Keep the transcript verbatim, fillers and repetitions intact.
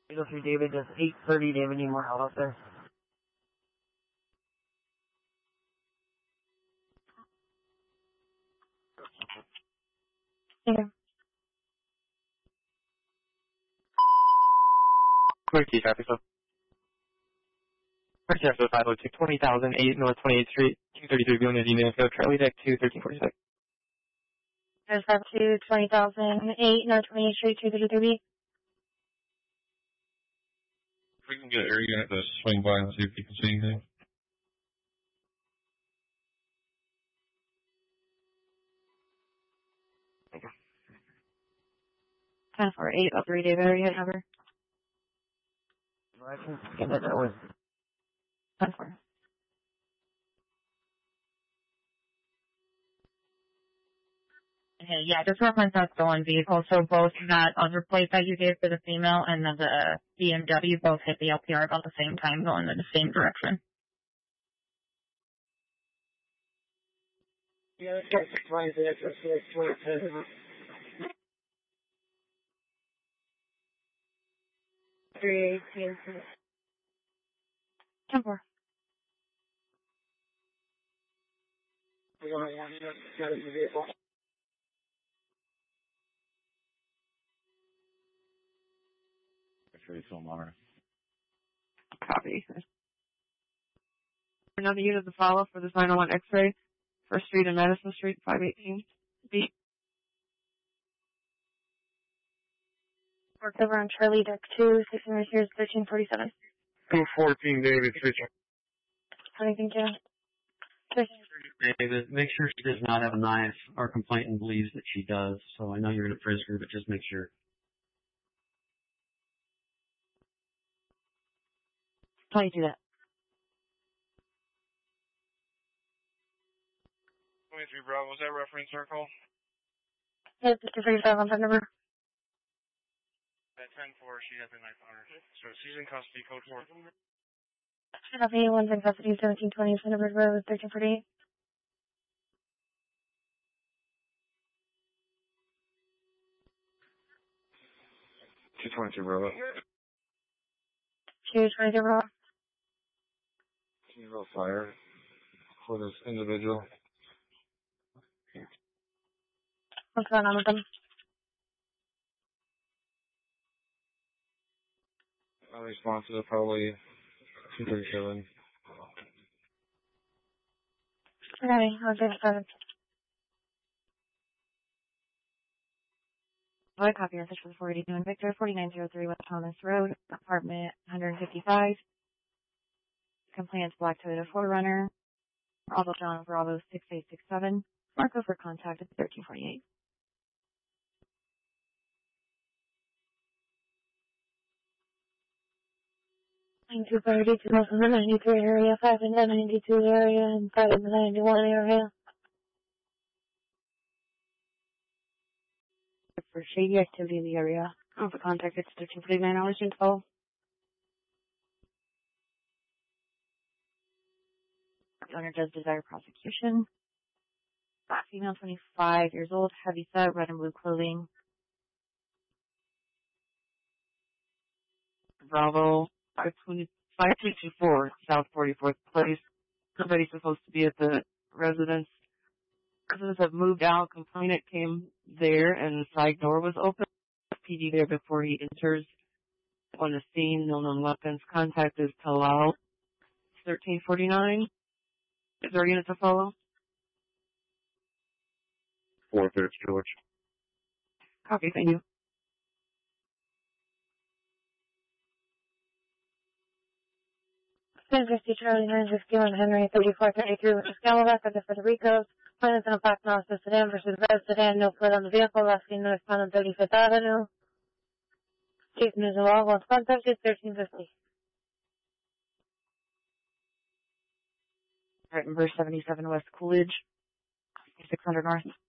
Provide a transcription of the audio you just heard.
eight oh three David, just eight thirty David, need more help out there. Yeah. Quickie traffic stop. Quickie traffic five oh two, twenty thousand eight North twenty-eighth Street, two thirty-three Vilna Field, Charlie Deck two, thirteen forty-six. There's up to twenty thousand eight North twenty-eighth Street, two thirty-three. If we can get air unit to swing by and see if you can see anything. ten four eight oh three David, area number. I can get it, that was... ten four. Okay, yeah, just reference that stolen vehicle. So both that other plate that you gave for the female and then the B M W both hit the L P R about the same time, going in the same direction. Yeah, that's got six lines there, so it's twenty-two. three eighteen. ten four. We're going to want to get it in the vehicle. Make sure you film on her. Copy. Another unit to follow for this nine oh one X-ray, First Street and Madison Street, five eighteen B. Work over on Charlie Deck two, six hundred here is thirteen forty-seven. two fourteen David, switch. Anything, Jim? David, make sure she does not have a knife. Our complainant believes that she does, so I know you're going to frisk her, but just make sure. How do you do that? twenty-three Bravo, was that reference circle? Yes, it's thirty-five on that number. At ten four, she has a knife on her. So she's in custody, code four. Copy, one's in custody, seventeen twenty, Thunderbird Road, thirteen forty-eight. two twenty-two Bravo. two twenty-two Bravo. Can you roll fire for this individual? What's going on with them? My response is probably two thirty-seven. Okay, I'll get it started. I copy message for the four eighty-two Victor, forty-nine oh three West Thomas Road, apartment one fifty-five. Complainant's black Toyota four runner. Bravo John Bravo six eight six seven. Marco for contact at thirteen forty-eight. ninety-two thirty, two thousand ninety-three area, five in the ninety-two area, and five in the ninety-one area. For shady activity in the area. Oh, for contact, it's thirteen forty-nine hours and twelve. The owner does desire prosecution. Black female, twenty-five years old, heavy set, red and blue clothing. Bravo, five two two four, South forty-fourth Place. Somebody's supposed to be at the residence. Residents have moved out. Complainant came there and the side door was open. P D there before he enters. On the scene, no known weapons. Contact is Talal, thirteen forty-nine. Is there a unit to follow? four thirty, George. Copy, thank you. ten fifty Charlie, nine sixty-one Henry, thirty-four thirty-three with the Scalabac at the Puerto Rico. Plans in a black Mazda sedan versus red sedan, no plate on the vehicle, last seen northbound on thirty-fifth Avenue. Chief News of all, once contacted, thirteen fifty. Right, number seventy-seven West Coolidge, six hundred North.